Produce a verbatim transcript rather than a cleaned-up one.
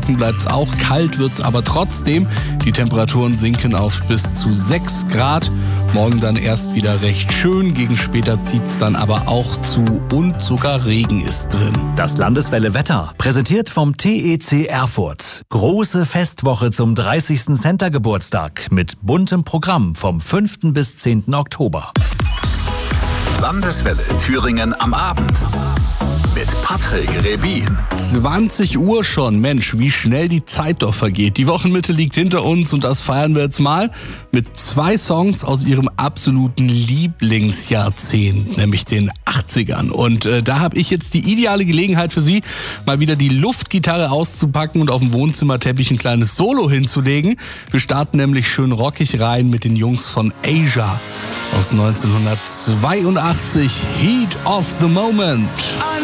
trocken bleibt's auch, kalt wird's aber trotzdem. Die Temperaturen sinken auf bis zu sechs Grad. Morgen dann erst wieder recht schön, gegen später zieht's dann aber auch zu und sogar Regen ist drin. Das Landeswelle Wetter, präsentiert vom T E C Erfurt. Große Festwoche zum dreißigsten Center-Geburtstag mit buntem Programm vom fünften bis zehnten Oktober. Landeswelle Thüringen am Abend mit Patrick Rebin. zwanzig Uhr schon. Mensch, wie schnell die Zeit doch vergeht. Die Wochenmitte liegt hinter uns und das feiern wir jetzt mal mit zwei Songs aus ihrem absoluten Lieblingsjahrzehnt, nämlich den achtzigern. Und äh, da habe ich jetzt die ideale Gelegenheit für Sie, mal wieder die Luftgitarre auszupacken und auf dem Wohnzimmerteppich ein kleines Solo hinzulegen. Wir starten nämlich schön rockig rein mit den Jungs von Asia aus neunzehnhundertzweiundachtzig. Heat of the Moment.